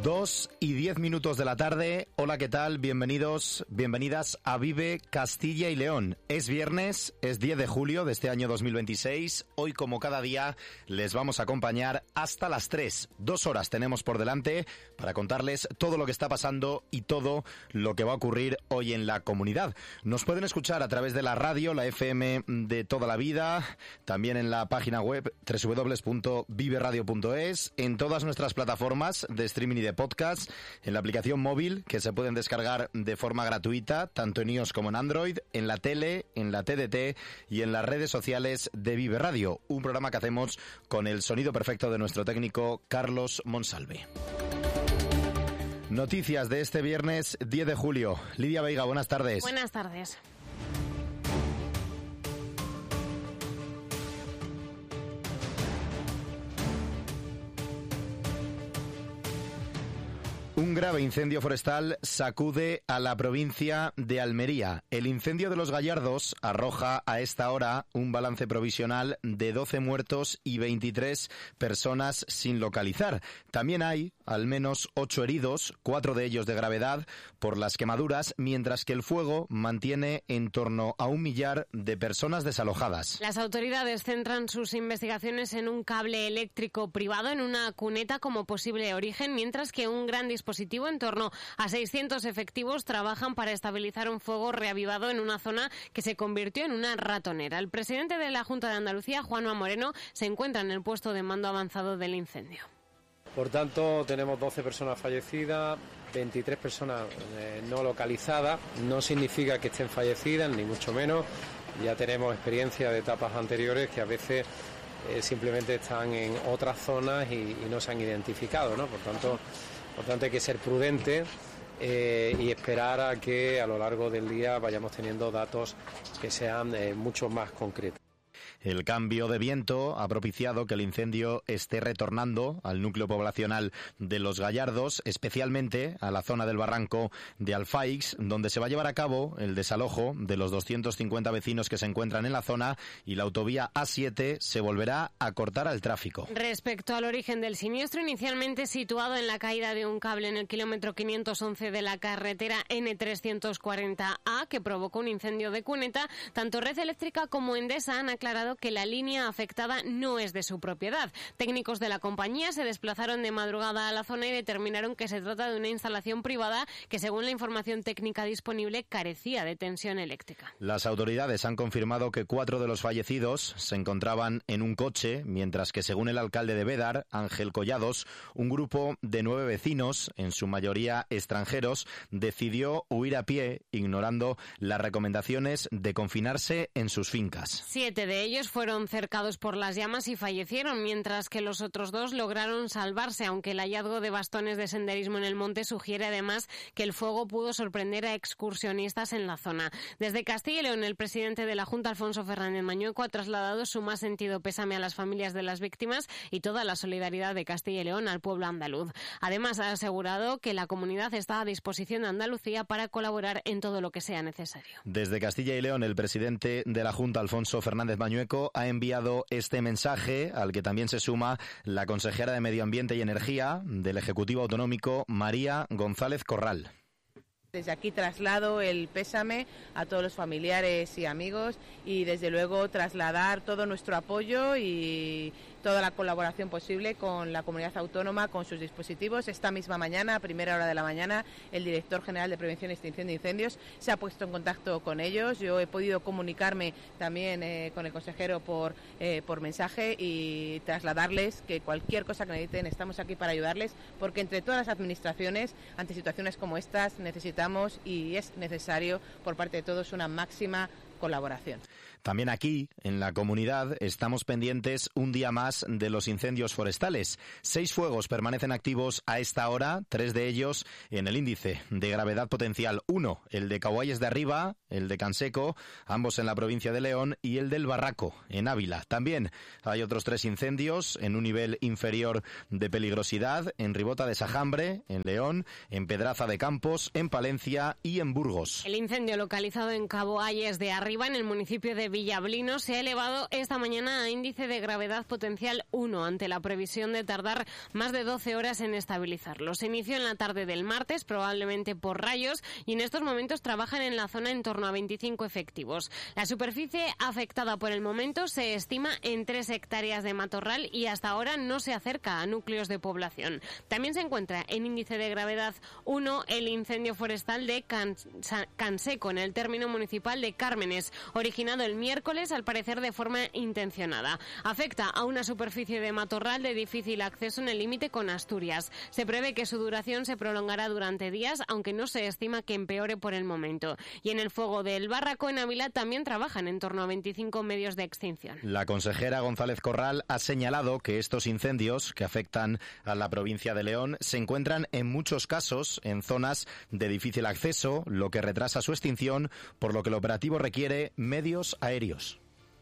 2:10 de la tarde. Hola, ¿qué tal? Bienvenidos, bienvenidas a Vive Castilla y León. Es viernes, es 10 de julio de este año 2026. Hoy, como cada día, les vamos a acompañar hasta las 3. 2 horas tenemos por delante para contarles todo lo que está pasando y todo lo que va a ocurrir hoy en la comunidad. Nos pueden escuchar a través de la radio, la FM de toda la vida, también en la página web www.viveradio.es, en todas nuestras plataformas de streaming y de podcast, en la aplicación móvil que se pueden descargar de forma gratuita, tanto en iOS como en Android, en la tele, en la TDT y en las redes sociales de Vive Radio, un programa que hacemos con el sonido perfecto de nuestro técnico Carlos Monsalve. Noticias de este viernes 10 de julio. Lidia Veiga, buenas tardes. Buenas tardes. Un grave incendio forestal sacude a la provincia de Almería. El incendio de Los Gallardos arroja a esta hora un balance provisional de 12 muertos y 23 personas sin localizar. También hay al menos 8 heridos, 4 de ellos de gravedad, por las quemaduras, mientras que el fuego mantiene en torno a 1 millar de personas desalojadas. Las autoridades centran sus investigaciones en un cable eléctrico privado en una cuneta como posible origen, mientras que un gran dispositivo en torno a 600 efectivos trabajan para estabilizar un fuego reavivado en una zona que se convirtió en una ratonera. El presidente de la Junta de Andalucía, Juanma Moreno, se encuentra en el puesto de mando avanzado del incendio. Por tanto, tenemos 12 personas fallecidas, 23 personas no localizadas. No significa que estén fallecidas, ni mucho menos. Ya tenemos experiencia de etapas anteriores que a veces simplemente están en otras zonas y no se han identificado, ¿no? Por tanto, hay que ser prudentes y esperar a que a lo largo del día vayamos teniendo datos que sean mucho más concretos. El cambio de viento ha propiciado que el incendio esté retornando al núcleo poblacional de Los Gallardos, especialmente a la zona del barranco de Alfaix, donde se va a llevar a cabo el desalojo de los 250 vecinos que se encuentran en la zona y la autovía A7 se volverá a cortar al tráfico. Respecto al origen del siniestro, inicialmente situado en la caída de un cable en el kilómetro 511 de la carretera N340A, que provocó un incendio de cuneta, tanto Red Eléctrica como Endesa han aclarado que la línea afectada no es de su propiedad. Técnicos de la compañía se desplazaron de madrugada a la zona y determinaron que se trata de una instalación privada que, según la información técnica disponible, carecía de tensión eléctrica. Las autoridades han confirmado que 4 de los fallecidos se encontraban en un coche, mientras que, según el alcalde de Bédar, Ángel Collados, un grupo de 9 vecinos, en su mayoría extranjeros, decidió huir a pie, ignorando las recomendaciones de confinarse en sus fincas. 7 de ellos fueron cercados por las llamas y fallecieron, mientras que los otros 2 lograron salvarse, aunque el hallazgo de bastones de senderismo en el monte sugiere además que el fuego pudo sorprender a excursionistas en la zona. Desde Castilla y León, el presidente de la Junta, Alfonso Fernández Mañueco, ha trasladado su más sentido pésame a las familias de las víctimas y toda la solidaridad de Castilla y León al pueblo andaluz. Además, ha asegurado que la comunidad está a disposición de Andalucía para colaborar en todo lo que sea necesario. Desde Castilla y León, el presidente de la Junta, Alfonso Fernández Mañueco, ha enviado este mensaje, al que también se suma la consejera de Medio Ambiente y Energía del Ejecutivo Autonómico, María González Corral. Desde aquí traslado el pésame a todos los familiares y amigos y desde luego trasladar todo nuestro apoyo y toda la colaboración posible con la comunidad autónoma, con sus dispositivos. Esta misma mañana, a primera hora de la mañana, el director general de Prevención y Extinción de Incendios se ha puesto en contacto con ellos. Yo he podido comunicarme también con el consejero por mensaje y trasladarles que cualquier cosa que necesiten estamos aquí para ayudarles, porque entre todas las administraciones, ante situaciones como estas, necesitamos y es necesario por parte de todos una máxima colaboración. También aquí, en la comunidad, estamos pendientes un día más de los incendios forestales. 6 fuegos permanecen activos a esta hora, 3 de ellos en el índice de gravedad potencial 1, el de Caguayes de Arriba, el de Canseco, ambos en la provincia de León, y el del Barraco, en Ávila. También hay otros 3 incendios en un nivel inferior de peligrosidad, en Ribota de Sajambre, en León, en Pedraza de Campos, en Palencia y en Burgos. El incendio localizado en Caguayes de Arriba, en el municipio de Villablino se ha elevado esta mañana a índice de gravedad potencial 1 ante la previsión de tardar más de 12 horas en estabilizarlo. Se inició en la tarde del martes, probablemente por rayos, y en estos momentos trabajan en la zona en torno a 25 efectivos. La superficie afectada por el momento se estima en 3 hectáreas de matorral y hasta ahora no se acerca a núcleos de población. También se encuentra en índice de gravedad 1 el incendio forestal de Canseco, en el término municipal de Cármenes, originado el miércoles, al parecer de forma intencionada. Afecta a una superficie de matorral de difícil acceso en el límite con Asturias. Se prevé que su duración se prolongará durante días, aunque no se estima que empeore por el momento. Y en el fuego del Barraco, en Ávila, también trabajan en torno a 25 medios de extinción. La consejera González Corral ha señalado que estos incendios que afectan a la provincia de León se encuentran en muchos casos en zonas de difícil acceso, lo que retrasa su extinción, por lo que el operativo requiere medios aéreos.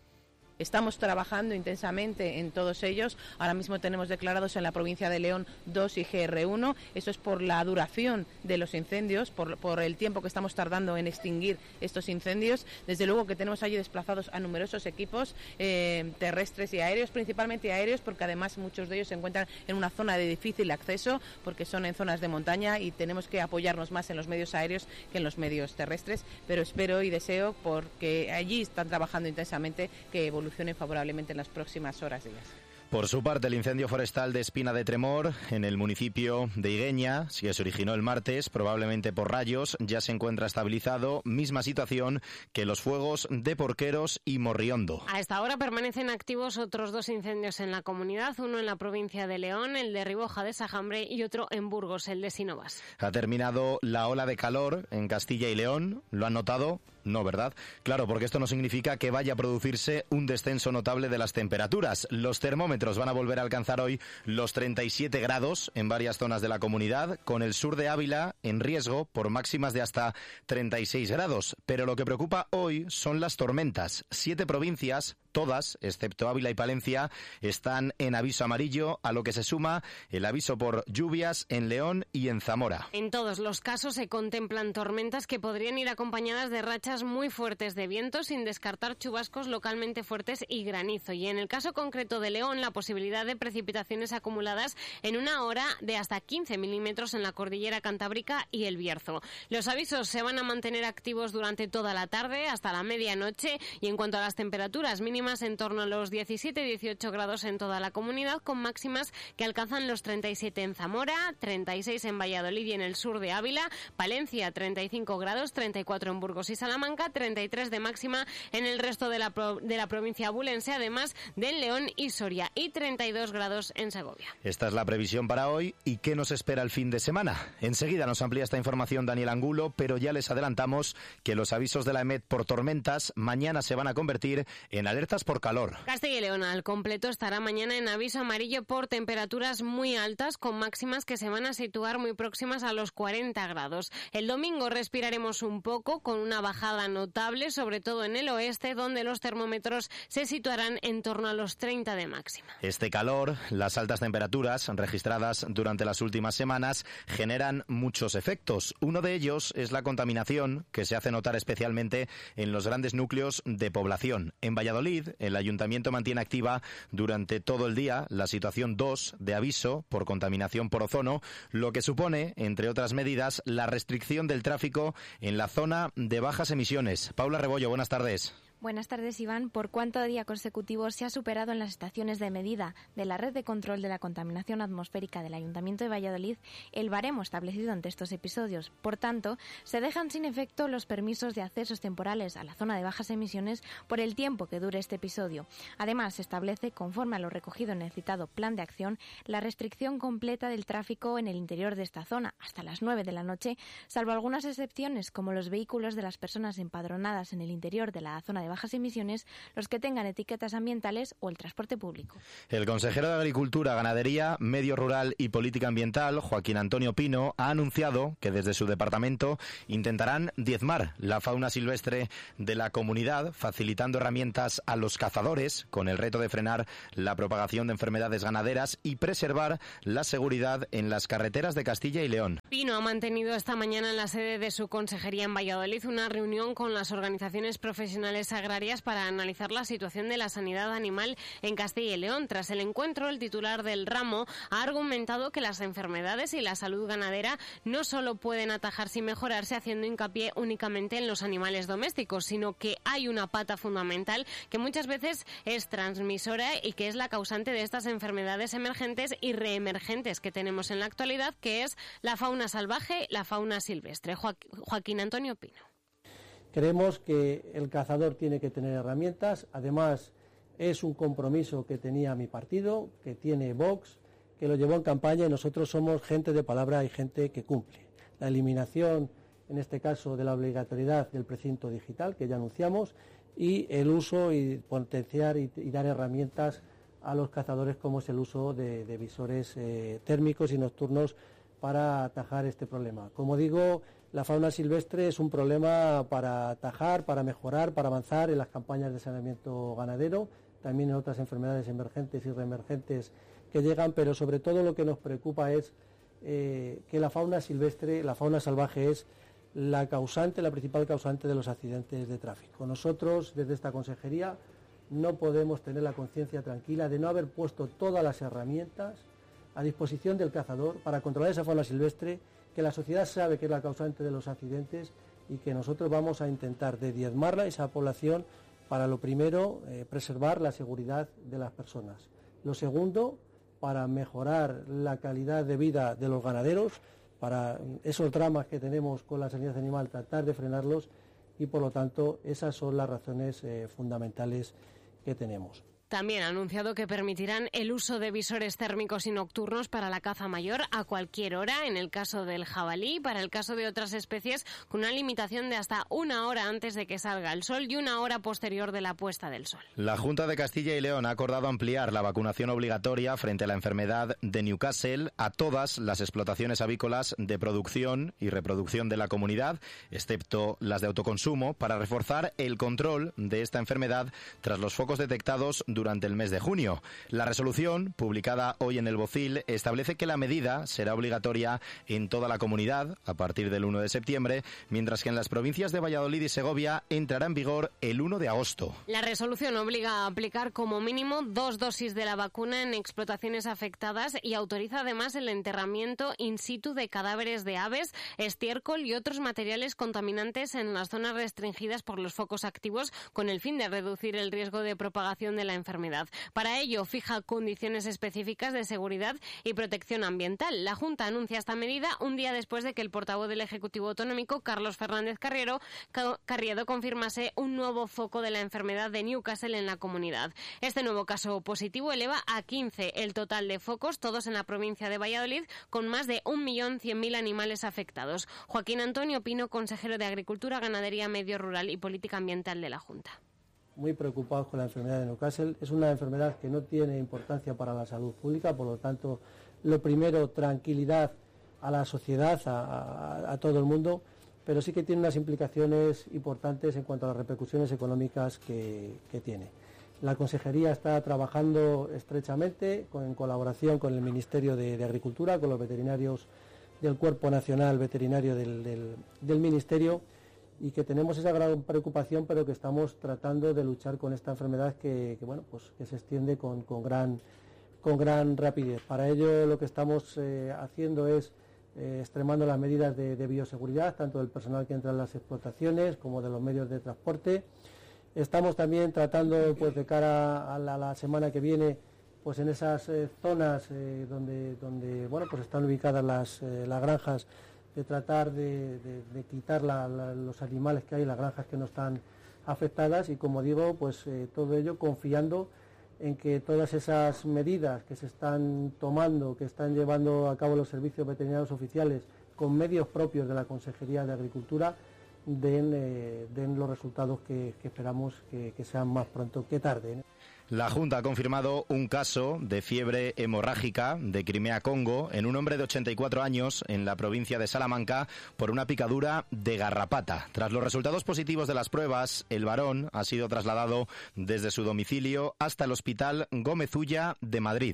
Estamos trabajando intensamente en todos ellos. Ahora mismo tenemos declarados en la provincia de León 2 y GR1. Eso es por la duración de los incendios, por el tiempo que estamos tardando en extinguir estos incendios. Desde luego que tenemos allí desplazados a numerosos equipos terrestres y aéreos, principalmente aéreos, porque además muchos de ellos se encuentran en una zona de difícil acceso, porque son en zonas de montaña y tenemos que apoyarnos más en los medios aéreos que en los medios terrestres. Pero espero y deseo, porque allí están trabajando intensamente, que evolucionen favorablemente en las próximas horas y días. Por su parte, el incendio forestal de Espina de Tremor, en el municipio de Igueña, que se originó el martes, probablemente por rayos, ya se encuentra estabilizado. Misma situación que los fuegos de Porqueros y Morriondo. A esta hora permanecen activos otros 2 incendios en la comunidad, uno en la provincia de León, el de Riboja de Sajambre, y otro en Burgos, el de Sinovas. Ha terminado la ola de calor en Castilla y León. ¿Lo han notado? No, ¿verdad? Claro, porque esto no significa que vaya a producirse un descenso notable de las temperaturas. Los termómetros van a volver a alcanzar hoy los 37 grados en varias zonas de la comunidad, con el sur de Ávila en riesgo por máximas de hasta 36 grados. Pero lo que preocupa hoy son las tormentas. 7 provincias, todas, excepto Ávila y Palencia, están en aviso amarillo, a lo que se suma el aviso por lluvias en León y en Zamora. En todos los casos se contemplan tormentas que podrían ir acompañadas de rachas muy fuertes de viento, sin descartar chubascos localmente fuertes y granizo. Y en el caso concreto de León, la posibilidad de precipitaciones acumuladas en una hora de hasta 15 milímetros en la cordillera Cantábrica y el Bierzo. Los avisos se van a mantener activos durante toda la tarde hasta la medianoche, y en cuanto a las temperaturas mínimas, en torno a los 17-18 grados en toda la comunidad, con máximas que alcanzan los 37 en Zamora, 36 en Valladolid y en el sur de Ávila, Palencia 35 grados, 34 en Burgos y Salamanca, 33 de máxima en el resto de la provincia abulense, además de en León y Soria, y 32 grados en Segovia. Esta es la previsión para hoy. ¿Y qué nos espera el fin de semana? Enseguida nos amplía esta información Daniel Angulo, pero ya les adelantamos que los avisos de la EMET por tormentas mañana se van a convertir en alertas por calor. Castilla y León al completo estará mañana en aviso amarillo por temperaturas muy altas, con máximas que se van a situar muy próximas a los 40 grados. El domingo respiraremos un poco, con una bajada notable, sobre todo en el oeste, donde los termómetros se situarán en torno a los 30 de máxima. Este calor, las altas temperaturas registradas durante las últimas semanas, generan muchos efectos. Uno de ellos es la contaminación, que se hace notar especialmente en los grandes núcleos de población. En Valladolid, el Ayuntamiento mantiene activa durante todo el día la situación 2 de aviso por contaminación por ozono, lo que supone, entre otras medidas, la restricción del tráfico en la zona de bajas emisiones. Paula Rebollo, buenas tardes. Buenas tardes, Iván. Por cuarto día consecutivo se ha superado en las estaciones de medida de la red de control de la contaminación atmosférica del Ayuntamiento de Valladolid el baremo establecido ante estos episodios. Por tanto, se dejan sin efecto los permisos de accesos temporales a la zona de bajas emisiones por el tiempo que dure este episodio. Además, se establece, conforme a lo recogido en el citado plan de acción, la restricción completa del tráfico en el interior de esta zona hasta las 9 de la noche, salvo algunas excepciones como los vehículos de las personas empadronadas en el interior de la zona de bajas emisiones, los que tengan etiquetas ambientales o el transporte público. El consejero de Agricultura, Ganadería, Medio Rural y Política Ambiental, Joaquín Antonio Pino, ha anunciado que desde su departamento intentarán diezmar la fauna silvestre de la comunidad, facilitando herramientas a los cazadores con el reto de frenar la propagación de enfermedades ganaderas y preservar la seguridad en las carreteras de Castilla y León. Pino ha mantenido esta mañana en la sede de su consejería en Valladolid una reunión con las organizaciones profesionales agrarias agrarias para analizar la situación de la sanidad animal en Castilla y León. Tras el encuentro, el titular del ramo ha argumentado que las enfermedades y la salud ganadera no solo pueden atajarse y mejorarse haciendo hincapié únicamente en los animales domésticos, sino que hay una pata fundamental que muchas veces es transmisora y que es la causante de estas enfermedades emergentes y reemergentes que tenemos en la actualidad, que es la fauna salvaje, la fauna silvestre. Joaquín Antonio Pino. Creemos que el cazador tiene que tener herramientas, además es un compromiso que tenía mi partido, que tiene Vox, que lo llevó en campaña y nosotros somos gente de palabra y gente que cumple. La eliminación, en este caso, de la obligatoriedad del precinto digital, que ya anunciamos, y el uso y potenciar y dar herramientas a los cazadores, como es el uso de visores térmicos y nocturnos para atajar este problema. Como digo, la fauna silvestre es un problema para atajar, para mejorar, para avanzar en las campañas de saneamiento ganadero, también en otras enfermedades emergentes y reemergentes que llegan, pero sobre todo lo que nos preocupa es que la fauna silvestre, la fauna salvaje es la principal causante de los accidentes de tráfico. Nosotros, desde esta consejería, no podemos tener la conciencia tranquila de no haber puesto todas las herramientas a disposición del cazador para controlar esa fauna silvestre, que la sociedad sabe que es la causante de los accidentes y que nosotros vamos a intentar de diezmarla esa población para, lo primero, preservar la seguridad de las personas. Lo segundo, para mejorar la calidad de vida de los ganaderos, para esos dramas que tenemos con la sanidad animal, tratar de frenarlos y, por lo tanto, esas son las razones fundamentales que tenemos. También ha anunciado que permitirán el uso de visores térmicos y nocturnos para la caza mayor a cualquier hora, en el caso del jabalí, para el caso de otras especies, con una limitación de hasta 1 hora antes de que salga el sol y 1 hora posterior de la puesta del sol. La Junta de Castilla y León ha acordado ampliar la vacunación obligatoria frente a la enfermedad de Newcastle a todas las explotaciones avícolas de producción y reproducción de la comunidad, excepto las de autoconsumo, para reforzar el control de esta enfermedad tras los focos detectados durante el mes de junio. La resolución, publicada hoy en el Bocil, establece que la medida será obligatoria en toda la comunidad a partir del 1 de septiembre, mientras que en las provincias de Valladolid y Segovia entrará en vigor el 1 de agosto. La resolución obliga a aplicar como mínimo 2 dosis de la vacuna en explotaciones afectadas y autoriza además el enterramiento in situ de cadáveres de aves, estiércol y otros materiales contaminantes en las zonas restringidas por los focos activos, con el fin de reducir el riesgo de propagación de la enfermedad. Para ello, fija condiciones específicas de seguridad y protección ambiental. La Junta anuncia esta medida un día después de que el portavoz del Ejecutivo Autonómico, Carlos Fernández Carriedo, confirmase un nuevo foco de la enfermedad de Newcastle en la comunidad. Este nuevo caso positivo eleva a 15 el total de focos, todos en la provincia de Valladolid, con más de 1.100.000 animales afectados. Joaquín Antonio Pino, consejero de Agricultura, Ganadería, Medio Rural y Política Ambiental de la Junta. Muy preocupados con la enfermedad de Newcastle. Es una enfermedad que no tiene importancia para la salud pública, por lo tanto, lo primero, tranquilidad a la sociedad, a todo el mundo, pero sí que tiene unas implicaciones importantes en cuanto a las repercusiones económicas que tiene. La Consejería está trabajando estrechamente en colaboración con el Ministerio de Agricultura, con los veterinarios del Cuerpo Nacional Veterinario del Ministerio, y que tenemos esa gran preocupación, pero que estamos tratando de luchar con esta enfermedad que se extiende con gran rapidez. Para ello, lo que estamos haciendo es extremando las medidas de bioseguridad, tanto del personal que entra en las explotaciones como de los medios de transporte. Estamos también tratando, de cara a la semana que viene, en esas zonas donde están ubicadas las granjas, de tratar de quitar los animales que hay en las granjas que no están afectadas y, como digo, todo ello confiando en que todas esas medidas que se están tomando, que están llevando a cabo los servicios veterinarios oficiales con medios propios de la Consejería de Agricultura, den los resultados que esperamos que sean más pronto que tarde. La Junta ha confirmado un caso de fiebre hemorrágica de Crimea-Congo en un hombre de 84 años en la provincia de Salamanca por una picadura de garrapata. Tras los resultados positivos de las pruebas, el varón ha sido trasladado desde su domicilio hasta el Hospital Gómez Ulla de Madrid.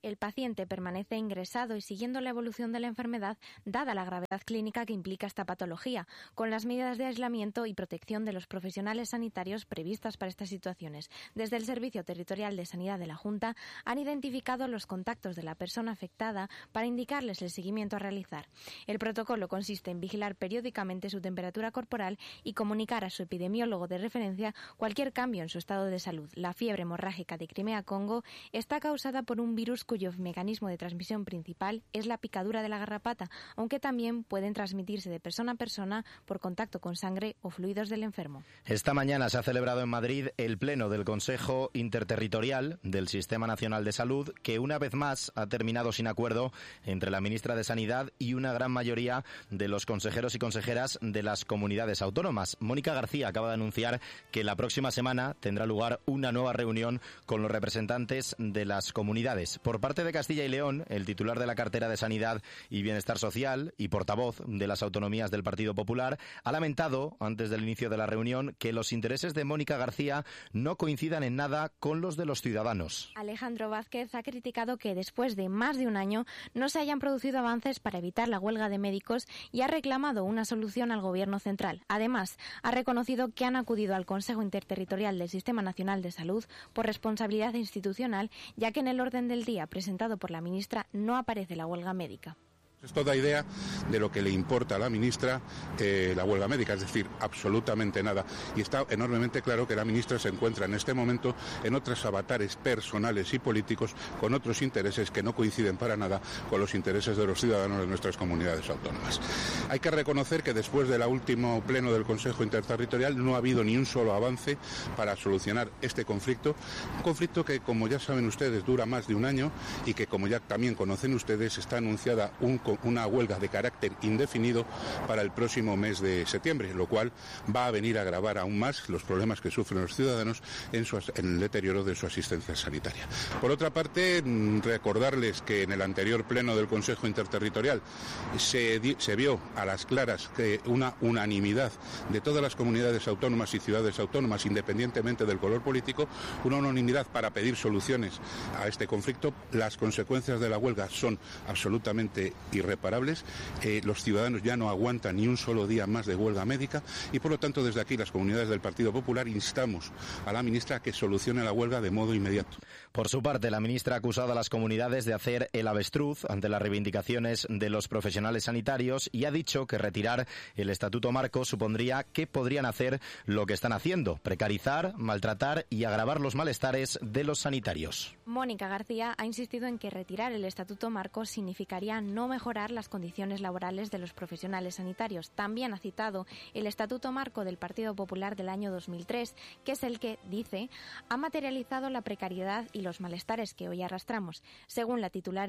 El paciente permanece ingresado y siguiendo la evolución de la enfermedad, dada la gravedad clínica que implica esta patología, con las medidas de aislamiento y protección de los profesionales sanitarios previstas para estas situaciones. Desde el Servicio Territorial de Sanidad de la Junta han identificado los contactos de la persona afectada para indicarles el seguimiento a realizar. El protocolo consiste en vigilar periódicamente su temperatura corporal y comunicar a su epidemiólogo de referencia cualquier cambio en su estado de salud. La fiebre hemorrágica de Crimea-Congo está causada por un virus cuyo mecanismo de transmisión principal es la picadura de la garrapata, aunque también pueden transmitirse de persona a persona por contacto con sangre o fluidos del enfermo. Esta mañana se ha celebrado en Madrid el pleno del Consejo Interterritorial del Sistema Nacional de Salud, que una vez más ha terminado sin acuerdo entre la ministra de Sanidad y una gran mayoría de los consejeros y consejeras de las comunidades autónomas. Mónica García acaba de anunciar que la próxima semana tendrá lugar una nueva reunión con los representantes de las comunidades. Por parte de Castilla y León, el titular de la cartera de Sanidad y Bienestar Social y portavoz de las autonomías del Partido Popular ha lamentado, antes del inicio de la reunión, que los intereses de Mónica García no coincidan en nada con los de los ciudadanos. Alejandro Vázquez ha criticado que después de más de un año no se hayan producido avances para evitar la huelga de médicos y ha reclamado una solución al Gobierno central. Además, ha reconocido que han acudido al Consejo Interterritorial del Sistema Nacional de Salud por responsabilidad institucional, ya que en el orden del día presentado por la ministra no aparece la huelga médica. Es toda idea de lo que le importa a la ministra la huelga médica, es decir, absolutamente nada. Y está enormemente claro que la ministra se encuentra en este momento en otros avatares personales y políticos con otros intereses que no coinciden para nada con los intereses de los ciudadanos de nuestras comunidades autónomas. Hay que reconocer que después del último pleno del Consejo Interterritorial no ha habido ni un solo avance para solucionar este conflicto. Un conflicto que, como ya saben ustedes, dura más de un año y que, como ya también conocen ustedes, está anunciada una huelga de carácter indefinido para el próximo mes de septiembre, lo cual va a venir a agravar aún más los problemas que sufren los ciudadanos en el deterioro de su asistencia sanitaria. Por otra parte, recordarles que en el anterior pleno del Consejo Interterritorial se vio a las claras que una unanimidad de todas las comunidades autónomas y ciudades autónomas, independientemente del color político, una unanimidad para pedir soluciones a este conflicto. Las consecuencias de la huelga son absolutamente irreparables. Los ciudadanos ya no aguantan ni un solo día más de huelga médica y, por lo tanto, desde aquí las comunidades del Partido Popular instamos a la ministra a que solucione la huelga de modo inmediato. Por su parte, la ministra ha acusado a las comunidades de hacer el avestruz ante las reivindicaciones de los profesionales sanitarios y ha dicho que retirar el Estatuto Marco supondría que podrían hacer lo que están haciendo: precarizar, maltratar y agravar los malestares de los sanitarios. Mónica García ha insistido en que retirar el Estatuto Marco significaría no mejorar las condiciones laborales de los profesionales sanitarios. También ha citado el Estatuto Marco del Partido Popular del año 2003, que es el que, dice, ha materializado la precariedad y los malestares que hoy arrastramos. Según la titular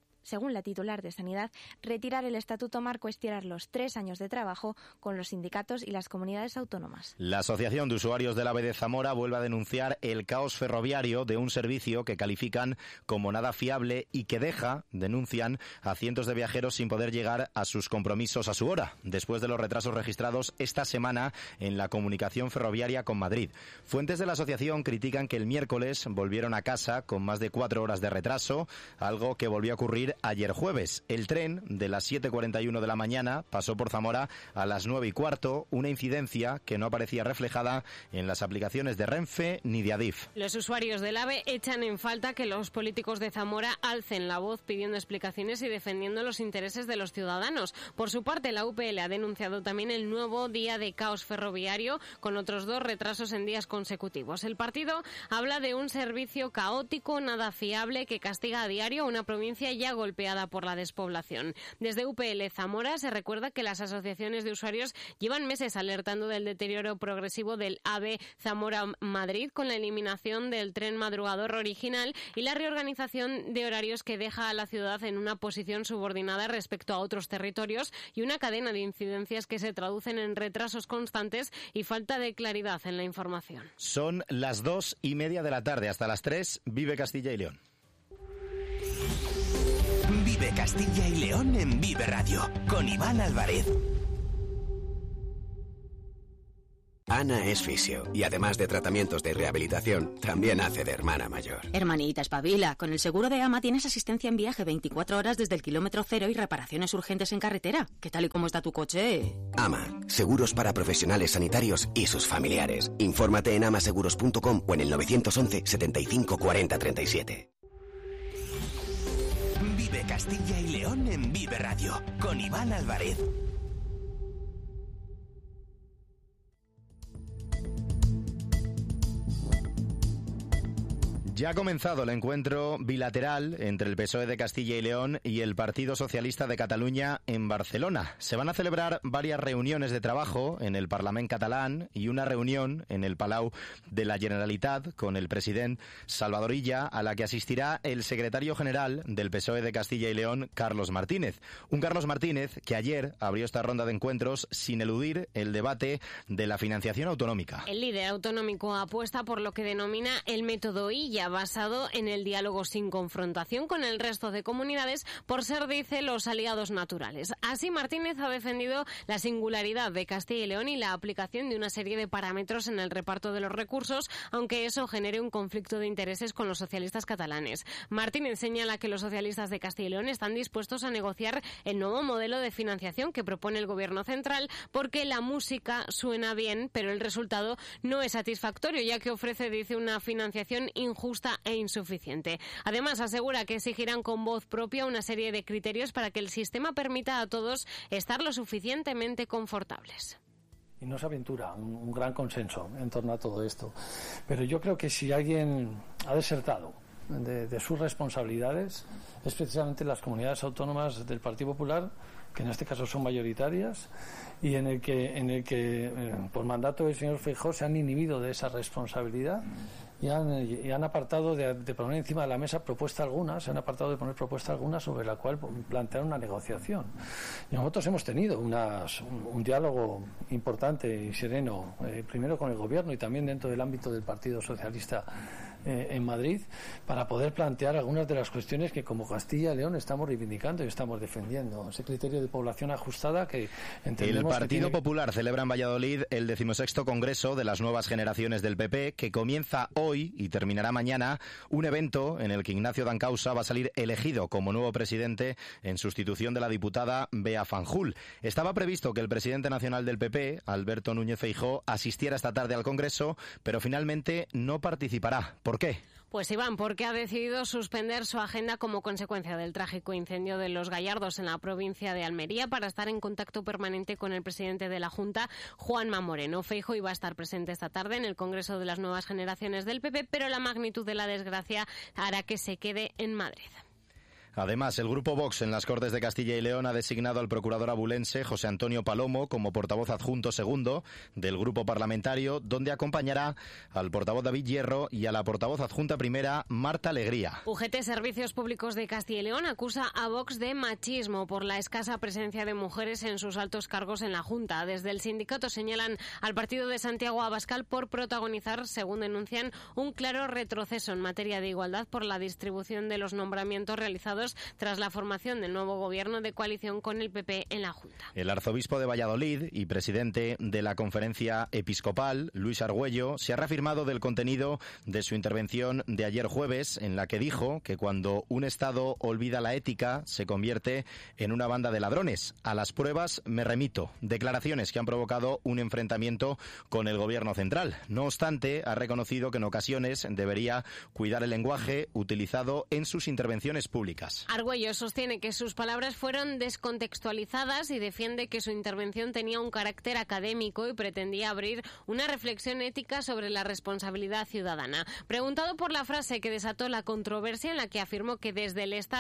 de Sanidad, retirar el Estatuto Marco es tirar los 3 años de trabajo con los sindicatos y las comunidades autónomas. La Asociación de Usuarios del AVE de Zamora vuelve a denunciar el caos ferroviario de un servicio que califican como nada fiable y que deja, denuncian, a cientos de viajeros sin poder llegar a sus compromisos a su hora, después de los retrasos registrados esta semana en la comunicación ferroviaria con Madrid. Fuentes de la asociación critican que el miércoles volvieron a casa con más de 4 horas de retraso, algo que volvió a ocurrir ayer jueves. El tren de las 7:41 de la mañana pasó por Zamora a las 9:15, una incidencia que no aparecía reflejada en las aplicaciones de Renfe ni de Adif. Los usuarios del AVE echan en falta que los políticos de Zamora alcen la voz pidiendo explicaciones y defendiendo los intereses de los ciudadanos. Por su parte, la UPL ha denunciado también el nuevo día de caos ferroviario con otros 2 retrasos en días consecutivos. El partido habla de un servicio caótico, nada fiable, que castiga a diario a una provincia ya golpeada por la despoblación. Desde UPL Zamora se recuerda que las asociaciones de usuarios llevan meses alertando del deterioro progresivo del AVE Zamora-Madrid con la eliminación del tren madrugador original y la reorganización de horarios que deja a la ciudad en una posición subordinada respecto a otros territorios y una cadena de incidencias que se traducen en retrasos constantes y falta de claridad en la información. Son las 2:30 de la tarde. Hasta las 3, vive Castilla y León. Vive Castilla y León en Vive Radio, con Iván Álvarez. Ana es fisio y además de tratamientos de rehabilitación, también hace de hermana mayor. Hermanita, espabila. Con el seguro de AMA tienes asistencia en viaje 24 horas desde el kilómetro cero y reparaciones urgentes en carretera. ¿Qué tal y cómo está tu coche? AMA, seguros para profesionales sanitarios y sus familiares. Infórmate en amaseguros.com o en el 911 75 40 37. Vive Castilla y León en Vive Radio, con Iván Álvarez. Ya ha comenzado el encuentro bilateral entre el PSOE de Castilla y León y el Partido Socialista de Cataluña en Barcelona. Se van a celebrar varias reuniones de trabajo en el Parlament catalán y una reunión en el Palau de la Generalitat con el presidente Salvador Illa, a la que asistirá el secretario general del PSOE de Castilla y León, Carlos Martínez. Un Carlos Martínez que ayer abrió esta ronda de encuentros sin eludir el debate de la financiación autonómica. El líder autonómico apuesta por lo que denomina el método Illa, basado en el diálogo sin confrontación con el resto de comunidades, por ser, dice, los aliados naturales. Así, Martínez ha defendido la singularidad de Castilla y León y la aplicación de una serie de parámetros en el reparto de los recursos, aunque eso genere un conflicto de intereses con los socialistas catalanes. Martínez señala que los socialistas de Castilla y León están dispuestos a negociar el nuevo modelo de financiación que propone el Gobierno central, porque la música suena bien, pero el resultado no es satisfactorio, ya que ofrece, dice, una financiación injusta e insuficiente. Además, asegura que exigirán con voz propia una serie de criterios para que el sistema permita a todos estar lo suficientemente confortables. Y no se aventura un gran consenso en torno a todo esto. Pero yo creo que si alguien ha desertado de sus responsabilidades, es precisamente las comunidades autónomas del Partido Popular, que en este caso son mayoritarias, y en el que por mandato del señor Feijóo se han inhibido de esa responsabilidad y han apartado de poner encima de la mesa propuesta alguna, se han apartado de poner propuesta alguna sobre la cual plantear una negociación. Y nosotros hemos tenido un diálogo importante y sereno, primero con el Gobierno y también dentro del ámbito del Partido Socialista en Madrid, para poder plantear algunas de las cuestiones que como Castilla y León estamos reivindicando y estamos defendiendo. Ese criterio de población ajustada que entendemos. El Partido Popular celebra en Valladolid el 16º Congreso de las Nuevas Generaciones del PP, que comienza hoy y terminará mañana, un evento en el que Ignacio Dancausa va a salir elegido como nuevo presidente en sustitución de la diputada Bea Fanjul. Estaba previsto que el presidente nacional del PP, Alberto Núñez Feijóo, asistiera esta tarde al Congreso, pero finalmente no participará. ¿Por qué? Pues Iván, porque ha decidido suspender su agenda como consecuencia del trágico incendio de Los Gallardos en la provincia de Almería para estar en contacto permanente con el presidente de la Junta, Juanma Moreno. Feijóo iba a estar presente esta tarde en el Congreso de las Nuevas Generaciones del PP, pero la magnitud de la desgracia hará que se quede en Madrid. Además, el Grupo Vox en las Cortes de Castilla y León ha designado al procurador abulense José Antonio Palomo como portavoz adjunto segundo del grupo parlamentario, donde acompañará al portavoz David Hierro y a la portavoz adjunta primera, Marta Alegría. UGT Servicios Públicos de Castilla y León acusa a Vox de machismo por la escasa presencia de mujeres en sus altos cargos en la Junta. Desde el sindicato señalan al partido de Santiago Abascal por protagonizar, según denuncian, un claro retroceso en materia de igualdad por la distribución de los nombramientos realizados tras la formación del nuevo gobierno de coalición con el PP en la Junta. El arzobispo de Valladolid y presidente de la Conferencia Episcopal, Luis Argüello, se ha reafirmado del contenido de su intervención de ayer jueves, en la que dijo que cuando un Estado olvida la ética se convierte en una banda de ladrones. A las pruebas me remito. Declaraciones que han provocado un enfrentamiento con el gobierno central. No obstante, ha reconocido que en ocasiones debería cuidar el lenguaje utilizado en sus intervenciones públicas. Argüello sostiene que sus palabras fueron descontextualizadas y defiende que su intervención tenía un carácter académico y pretendía abrir una reflexión ética sobre la responsabilidad ciudadana. Preguntado por la frase que desató la controversia en la que afirmó que desde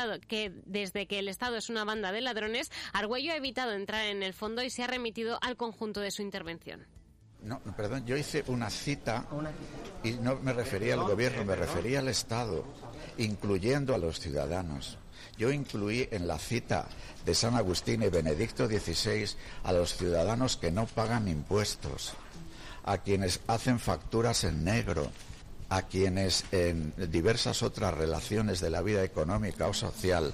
que el Estado es una banda de ladrones, Argüello ha evitado entrar en el fondo y se ha remitido al conjunto de su intervención. No, perdón, yo hice una cita y no me refería al gobierno, me refería al Estado, incluyendo a los ciudadanos. Yo incluí en la cita de San Agustín y Benedicto XVI a los ciudadanos que no pagan impuestos, a quienes hacen facturas en negro, a quienes en diversas otras relaciones de la vida económica o social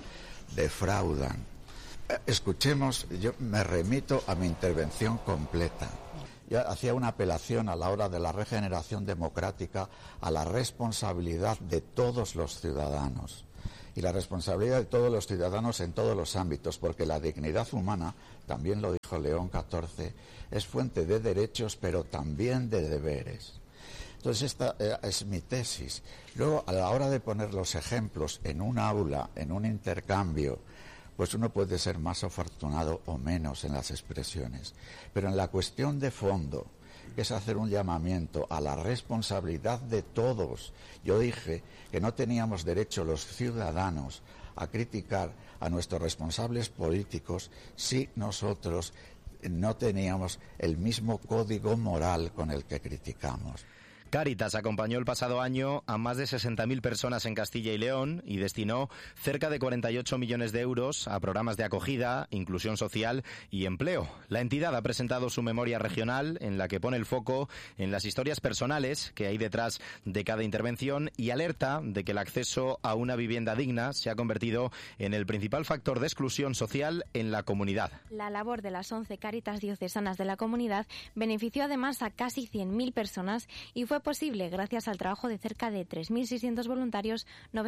defraudan. Escuchemos, yo me remito a mi intervención completa. Yo hacía una apelación a la hora de la regeneración democrática a la responsabilidad de todos los ciudadanos. Y la responsabilidad de todos los ciudadanos en todos los ámbitos, porque la dignidad humana, también lo dijo León XIV, es fuente de derechos, pero también de deberes. Entonces esta es mi tesis. Luego, a la hora de poner los ejemplos en un aula, en un intercambio, pues uno puede ser más afortunado o menos en las expresiones. Pero en la cuestión de fondo, que es hacer un llamamiento a la responsabilidad de todos. Yo dije que no teníamos derecho los ciudadanos a criticar a nuestros responsables políticos si nosotros no teníamos el mismo código moral con el que criticamos. Cáritas acompañó el pasado año a más de 60.000 personas en Castilla y León y destinó cerca de 48 millones de euros a programas de acogida, inclusión social y empleo. La entidad ha presentado su memoria regional en la que pone el foco en las historias personales que hay detrás de cada intervención y alerta de que el acceso a una vivienda digna se ha convertido en el principal factor de exclusión social en la comunidad. La labor de las 11 Cáritas diocesanas de la comunidad benefició además a casi 100.000 personas y fue posible gracias al trabajo de cerca de 3.600 voluntarios,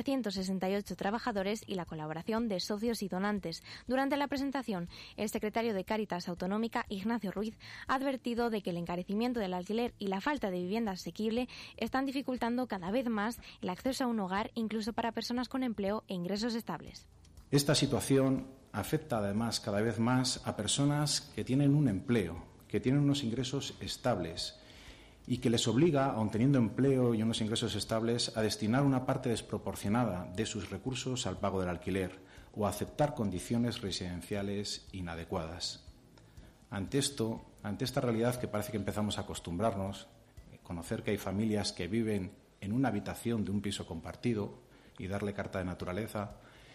968 trabajadores y la colaboración de socios y donantes. Durante la presentación, el secretario de Cáritas Autonómica, Ignacio Ruiz, ha advertido de que el encarecimiento del alquiler y la falta de vivienda asequible están dificultando cada vez más el acceso a un hogar, incluso para personas con empleo e ingresos estables. Esta situación afecta además cada vez más a personas que tienen un empleo, que tienen unos ingresos estables y que les obliga, aun teniendo empleo y unos ingresos estables, a destinar una parte desproporcionada de sus recursos al pago del alquiler o a aceptar condiciones residenciales inadecuadas. Ante esta realidad que parece que empezamos a acostumbrarnos, conocer que hay familias que viven en una habitación de un piso compartido y darle carta de naturaleza,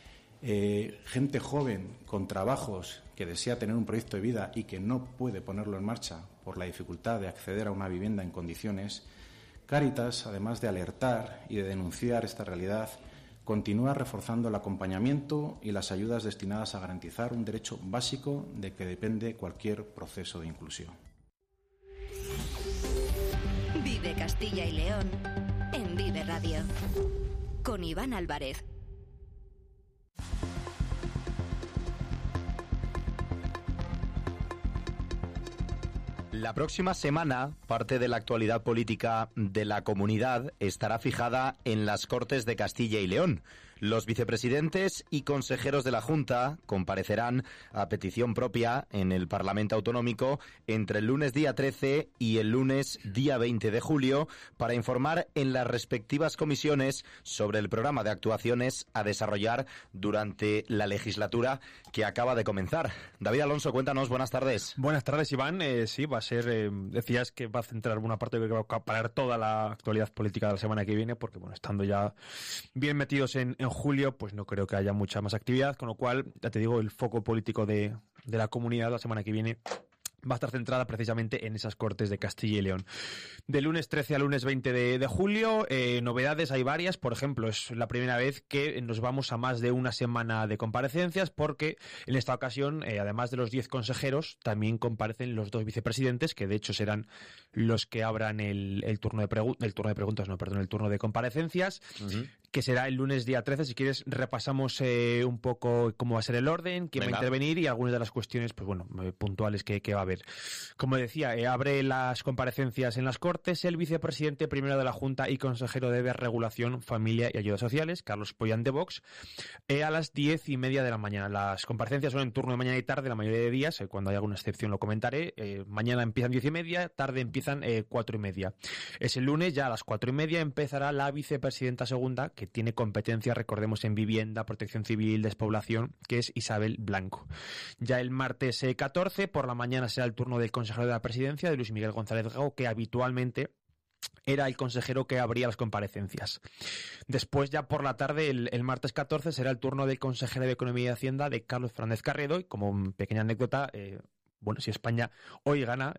gente joven con trabajos que desea tener un proyecto de vida y que no puede ponerlo en marcha por la dificultad de acceder a una vivienda en condiciones, Cáritas, además de alertar y de denunciar esta realidad, continúa reforzando el acompañamiento y las ayudas destinadas a garantizar un derecho básico de que depende cualquier proceso de inclusión. Vive Castilla y León en Vive Radio con Iván Álvarez. La próxima semana, parte de la actualidad política de la comunidad estará fijada en las Cortes de Castilla y León. Los vicepresidentes y consejeros de la Junta comparecerán a petición propia en el Parlamento Autonómico entre el lunes día 13 y el lunes día 20 de julio para informar en las respectivas comisiones sobre el programa de actuaciones a desarrollar durante la legislatura que acaba de comenzar. David Alonso, cuéntanos, buenas tardes. Buenas tardes, Iván. Sí, va a ser, decías que va a centrar alguna parte, que va a acaparar toda la actualidad política de la semana que viene, porque bueno, estando ya bien metidos en julio, pues no creo que haya mucha más actividad, con lo cual, ya te digo, el foco político de la comunidad la semana que viene va a estar centrada precisamente en esas Cortes de Castilla y León. De lunes 13 al lunes 20 de julio, novedades hay varias. Por ejemplo, es la primera vez que nos vamos a más de una semana de comparecencias, porque en esta ocasión, además de los 10 consejeros, también comparecen los 2 vicepresidentes, que de hecho serán los que abran el turno de comparecencias, que será el lunes día 13. Si quieres, repasamos un poco cómo va a ser el orden, quién va a intervenir y algunas de las cuestiones, pues bueno, puntuales que va a haber. Como decía, abre las comparecencias en las Cortes el vicepresidente primero de la Junta y consejero de Regulación, Familia y Ayudas Sociales, Carlos Pollán de Vox, a las 10:30 de la mañana. Las comparecencias son en turno de mañana y tarde, la mayoría de días, cuando hay alguna excepción lo comentaré. Mañana empiezan 10:30, tarde empiezan 4:30. Ese lunes ya a las 4:30 empezará la vicepresidenta segunda, que tiene competencia, recordemos, en vivienda, protección civil, despoblación, que es Isabel Blanco. Ya el martes 14 por la mañana será el turno del consejero de la presidencia, de Luis Miguel González Gago, que habitualmente era el consejero que abría las comparecencias. Después, ya por la tarde, el martes 14, será el turno del consejero de Economía y Hacienda, de Carlos Fernández Carredo, y como pequeña anécdota, bueno, si España hoy gana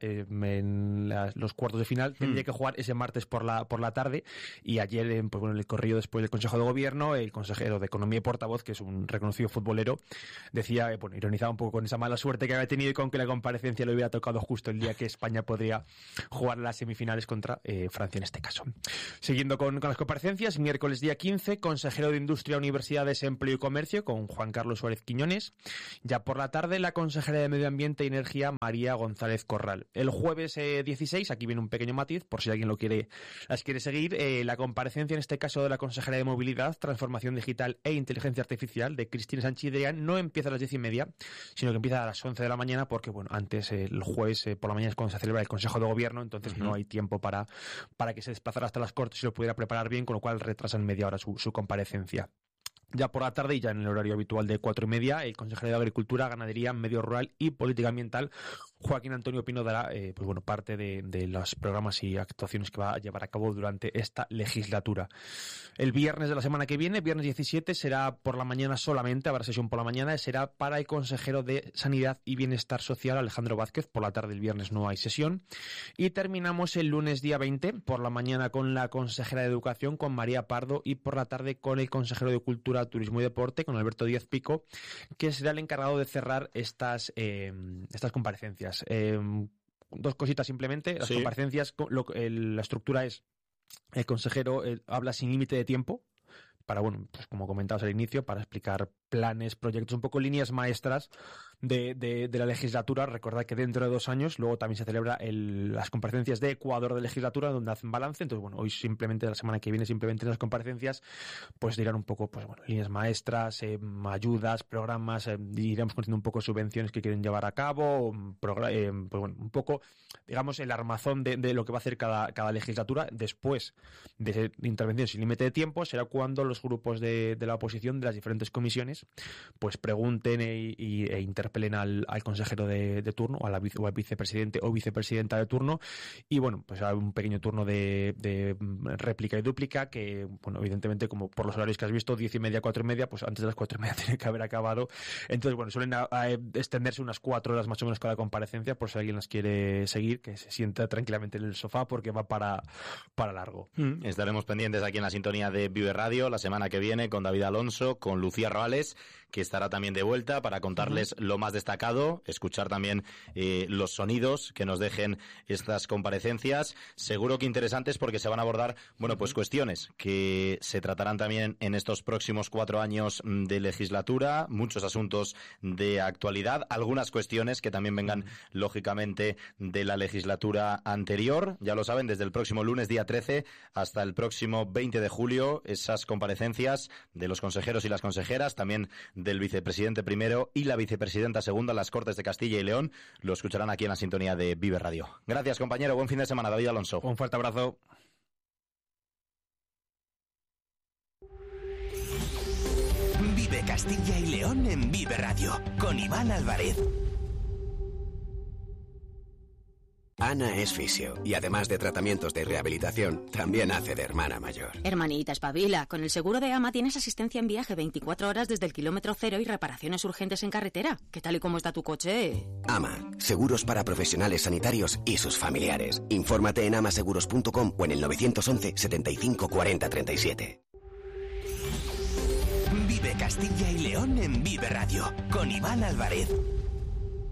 en los cuartos de final, tendría que jugar ese martes por la tarde. Y ayer, pues bueno, en el corrillo después del Consejo de Gobierno, el consejero de Economía y portavoz, que es un reconocido futbolero, decía, bueno, ironizaba un poco con esa mala suerte que había tenido y con que la comparecencia le hubiera tocado justo el día que España podría jugar las semifinales contra Francia en este caso. Siguiendo con las comparecencias, miércoles día 15, consejero de Industria, Universidades, Empleo y Comercio, con Juan Carlos Suárez Quiñones. Ya por la tarde, la consejera de Medio Ambiente y Energía, María González Corral. El jueves 16, aquí viene un pequeño matiz, por si alguien las quiere seguir, la comparecencia en este caso de la consejera de Movilidad, Transformación Digital e Inteligencia Artificial de Cristina Sanchidrián no empieza a las 10:30, sino que empieza a las 11 de la mañana, porque bueno, antes el jueves por la mañana es cuando se celebra el Consejo de Gobierno, entonces no hay tiempo para que se desplazara hasta las Cortes y lo pudiera preparar bien, con lo cual retrasan media hora su comparecencia. Ya por la tarde y ya en el horario habitual de 4:30, el consejero de Agricultura, Ganadería, Medio Rural y Política Ambiental, Joaquín Antonio Pino, dará pues bueno, parte de los programas y actuaciones que va a llevar a cabo durante esta legislatura. El viernes de la semana que viene, viernes 17, será por la mañana solamente, habrá sesión por la mañana, será para el consejero de Sanidad y Bienestar Social, Alejandro Vázquez. Por la tarde el viernes no hay sesión. Y terminamos el lunes día 20, por la mañana con la consejera de Educación, con María Pardo, y por la tarde con el consejero de Cultura, Turismo y Deporte, con Alberto Díaz Pico, que será el encargado de cerrar estas comparecencias. Dos cositas simplemente. Las comparecencias, la estructura es: el consejero habla sin límite de tiempo para, bueno, pues como comentabas al inicio, para explicar planes, proyectos, un poco líneas maestras de la legislatura. Recordad que dentro de 2 años luego también se celebra las comparecencias de Ecuador de legislatura, donde hacen balance. Entonces, bueno, hoy simplemente, la semana que viene, simplemente en las comparecencias, pues dirán un poco, pues bueno, líneas maestras, ayudas, programas, iremos conociendo un poco subvenciones que quieren llevar a cabo, pues bueno, un poco, digamos, el armazón de lo que va a hacer cada legislatura. Después de intervención sin límite de tiempo, será cuando los grupos de la oposición de las diferentes comisiones pues pregunten e interpelen al consejero de turno, o al vicepresidente o vicepresidenta de turno, y bueno, pues hay un pequeño turno de réplica y dúplica que, bueno, evidentemente, como por los horarios que has visto, 10:30, 4:30, pues antes de las 4:30 tiene que haber acabado. Entonces, bueno, suelen extenderse unas 4 horas más o menos cada comparecencia, por si alguien las quiere seguir, que se sienta tranquilamente en el sofá, porque va para largo. Estaremos pendientes aquí en la sintonía de Vive Radio la semana que viene con David Alonso, con Lucía Roales, que estará también de vuelta para contarles lo más destacado, escuchar también los sonidos que nos dejen estas comparecencias, seguro que interesantes, porque se van a abordar, bueno, pues cuestiones que se tratarán también en estos próximos 4 años de legislatura, muchos asuntos de actualidad, algunas cuestiones que también vengan lógicamente de la legislatura anterior. Ya lo saben, desde el próximo lunes día 13 hasta el próximo 20 de julio, esas comparecencias de los consejeros y las consejeras, también del vicepresidente primero y la vicepresidenta segunda en las Cortes de Castilla y León, lo escucharán aquí en la sintonía de Vive Radio. Gracias, compañero, buen fin de semana. David Alonso. Un fuerte abrazo. Vive Castilla y León en Vive Radio, con Iván Álvarez. Ana es fisio y además de tratamientos de rehabilitación, también hace de hermana mayor. Hermanita, espabila. Con el seguro de AMA tienes asistencia en viaje 24 horas desde el kilómetro cero y reparaciones urgentes en carretera. ¿Qué tal y cómo está tu coche? AMA, seguros para profesionales sanitarios y sus familiares. Infórmate en amaseguros.com o en el 911 75 40 37. Vive Castilla y León en Vive Radio, con Iván Álvarez.